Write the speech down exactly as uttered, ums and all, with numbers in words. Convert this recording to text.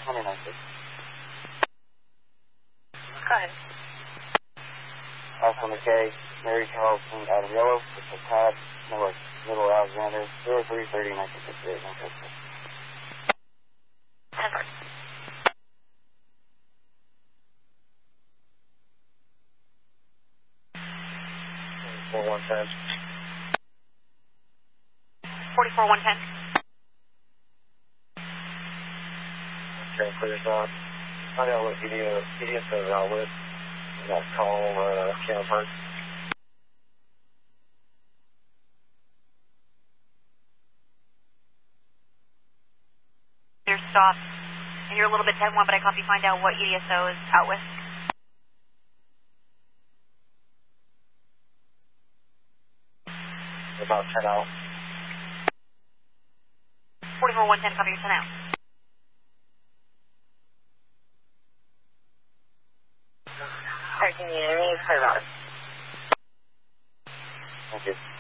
twenty-nine six. Go ahead. Alpha McKay, Mary Carlson, Adam Yellow, Crystal Todd, Miller, Little Alexander, zero three thirty nineteen sixty-eight. ten four. four one ten. forty-four one ten. Okay, clear on. Find out what E D S is out with. That call, uh, Cam Park. Your stop. And you're a little bit ten one, but I copy find out what E D S O is out with. About ten out. forty-four one ten, copy your ten out. Alright, can you hear me? Clear out. Thank you.